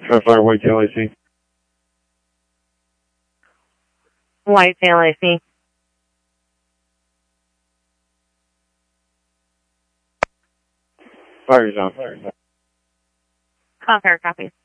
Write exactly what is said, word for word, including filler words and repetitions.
Fire, fire, white tail A C. White tail A C. Fire's on, fire's on. Conquer, copies.